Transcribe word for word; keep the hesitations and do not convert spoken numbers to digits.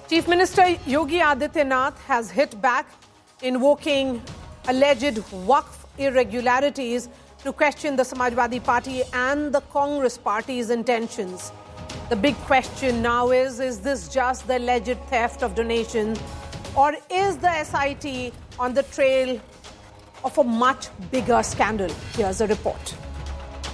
Chief Minister Yogi Adityanath has hit back, invoking alleged Waqf irregularities to question the Samajwadi Party and the Congress Party's intentions. The big question now is, is this just the alleged theft of donations, or is the S I T on the trail of a much bigger scandal? Here's a report.